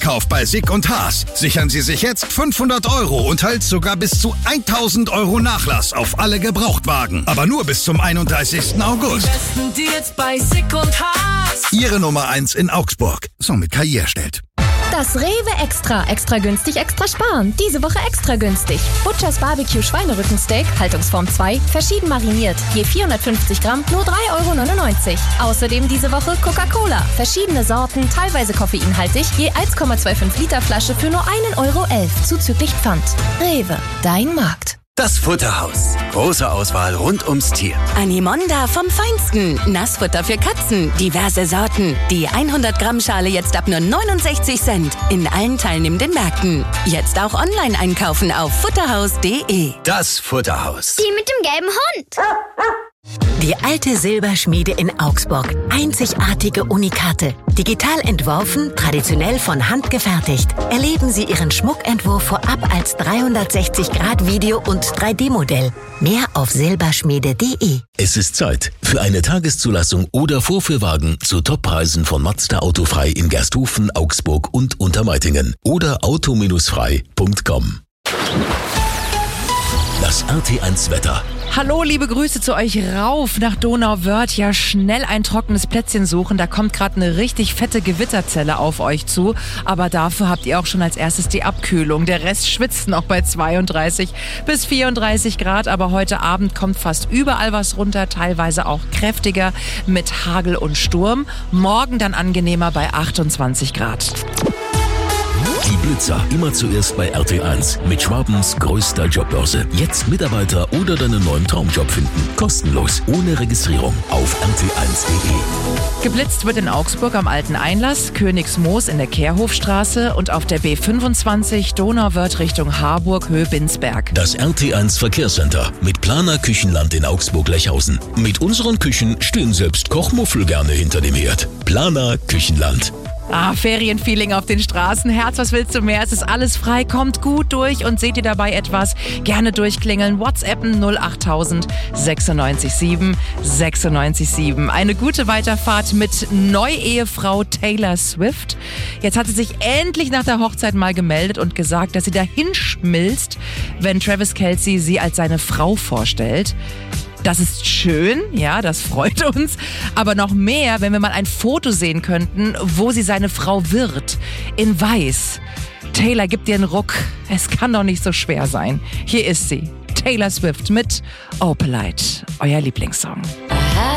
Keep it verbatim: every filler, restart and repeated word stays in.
Einkauf bei Sick und Haas sichern Sie sich jetzt fünfhundert Euro und halt sogar bis zu tausend Euro Nachlass auf alle Gebrauchtwagen. Aber nur bis zum einunddreißigsten August. Die besten Deals bei Sick und Haas. Ihre Nummer eins in Augsburg. Somit Karriere stellt. Das Rewe Extra. Extra günstig, extra sparen. Diese Woche extra günstig. Butchers Barbecue Schweinerückensteak, Haltungsform zwei, verschieden mariniert. Je vierhundertfünfzig Gramm, nur drei Euro neunundneunzig. Außerdem diese Woche Coca-Cola. Verschiedene Sorten, teilweise koffeinhaltig. Je eins Komma fünfundzwanzig Liter Flasche für nur ein Euro elf. Zuzüglich Pfand. Rewe, dein Markt. Das Futterhaus. Große Auswahl rund ums Tier. Animonda vom Feinsten. Nassfutter für Katzen. Diverse Sorten. Die hundert Gramm Schale jetzt ab nur neunundsechzig Cent. In allen teilnehmenden Märkten. Jetzt auch online einkaufen auf futterhaus punkt de. Das Futterhaus. Die mit dem gelben Hund. Die alte Silberschmiede in Augsburg. Einzigartige Unikate. Digital entworfen, traditionell von Hand gefertigt. Erleben Sie Ihren Schmuckentwurf vorab als dreihundertsechzig Grad Video- und drei D Modell. Mehr auf silberschmiede punkt de. Es ist Zeit für eine Tageszulassung oder Vorführwagen zu Toppreisen von Mazda Autofrei in Gersthofen, Augsburg und Untermeitingen oder auto frei punkt com. Das R T eins Wetter. Hallo, liebe Grüße zu euch rauf nach Donauwörth. Ja, schnell ein trockenes Plätzchen suchen. Da kommt gerade eine richtig fette Gewitterzelle auf euch zu. Aber dafür habt ihr auch schon als erstes die Abkühlung. Der Rest schwitzt noch bei zweiunddreißig bis vierunddreißig Grad. Aber heute Abend kommt fast überall was runter. Teilweise auch kräftiger mit Hagel und Sturm. Morgen dann angenehmer bei achtundzwanzig Grad. Die Blitzer immer zuerst bei R T eins mit Schwabens größter Jobbörse. Jetzt Mitarbeiter oder deinen neuen Traumjob finden. Kostenlos, ohne Registrierung auf r t eins punkt de. Geblitzt wird in Augsburg am Alten Einlass, Königsmoos in der Kehrhofstraße und auf der B fünfundzwanzig Donauwörth Richtung Harburg, Höhe Binsberg. Das R T eins Verkehrscenter mit Planer Küchenland in Augsburg-Lechhausen. Mit unseren Küchen stehen selbst Kochmuffel gerne hinter dem Herd. Planer Küchenland. Ah, Ferienfeeling auf den Straßen. Herz, was willst du mehr? Es ist alles frei, kommt gut durch und seht ihr dabei etwas? Gerne durchklingeln. WhatsAppen null acht null null null sechs sieben sechs sieben sieben. Eine gute Weiterfahrt mit Neuehefrau Taylor Swift. Jetzt hat sie sich endlich nach der Hochzeit mal gemeldet und gesagt, dass sie dahin schmilzt, wenn Travis Kelce sie als seine Frau vorstellt. Das ist schön, ja, das freut uns. Aber noch mehr, wenn wir mal ein Foto sehen könnten, wo sie seine Frau wird. In weiß. Taylor gibt dir einen Ruck. Es kann doch nicht so schwer sein. Hier ist sie. Taylor Swift mit Oh Polite. Euer Lieblingssong.